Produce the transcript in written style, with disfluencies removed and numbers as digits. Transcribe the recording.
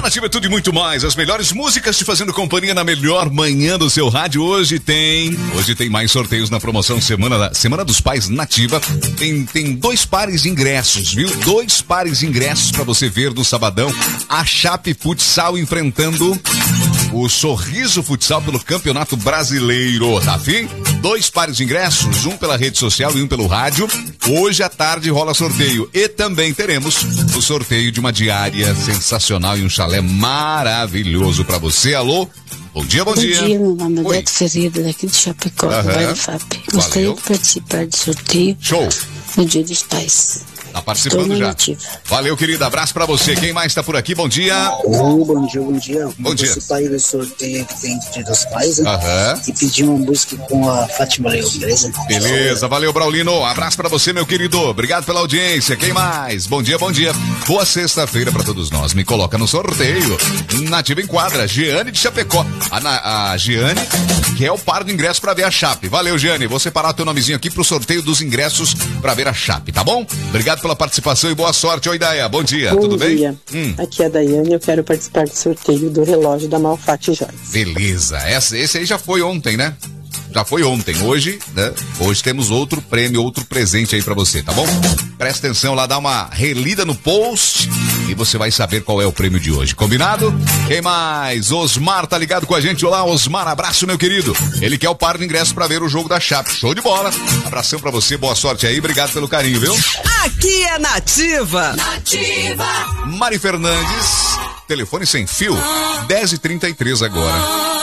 Nativa é tudo e muito mais. As melhores músicas te fazendo companhia na melhor manhã do seu rádio. Hoje tem mais sorteios na promoção Semana dos Pais Nativa. Tem 2 pares de ingressos, viu? 2 pares de ingressos pra você ver no sabadão a Chape Futsal enfrentando o Sorriso Futsal pelo Campeonato Brasileiro. Tá afim? 2 pares de ingressos, um pela rede social e um pelo rádio. Hoje à tarde rola sorteio. E também teremos o sorteio de uma diária sensacional e um chalé maravilhoso pra você. Alô? Bom dia, bom dia. Bom dia, meu nome é Beto Ferreira, daqui de Chapecó, do bairro FAP. Gostaria de participar do sorteio. Show. No Dia dos Pais. Tá participando já. Nativa. Valeu, querida. Abraço pra você. Quem mais tá por aqui? Bom dia. Bom dia. Bom dia. Participar aí do sorteio que tem do Dia dos Pais, né? Aham. E pedir uma música com a Fátima Leão, beleza? Beleza, valeu, Braulino. Abraço pra você, meu querido. Obrigado pela audiência. Quem mais? Bom dia, bom dia. Boa sexta-feira pra todos nós. Me coloca no sorteio. Nativa Enquadra, Giane de Chapecó. A Giane quer o par de ingressos pra ver a Chape. Valeu, Giane. Vou separar teu nomezinho aqui pro sorteio dos ingressos pra ver a Chape, tá bom? Obrigado pela participação e boa sorte. Oi, Daia. Bom dia. Tudo bem? Aqui é a Daiane, eu quero participar do sorteio do relógio da Malfatti Joias. Beleza. Esse aí já foi ontem, né? Já foi ontem. Hoje, né? Hoje temos outro prêmio, outro presente aí pra você, tá bom? Presta atenção lá, dá uma relida no post e você vai saber qual é o prêmio de hoje. Combinado? Quem mais? Osmar tá ligado com a gente. Olá, Osmar. Abraço, meu querido. Ele quer o par de ingressos pra ver o jogo da Chape. Show de bola. Abração pra você, boa sorte aí. Obrigado pelo carinho, viu? Aqui é Nativa. Mari Fernandes, telefone sem fio, 10h33 agora.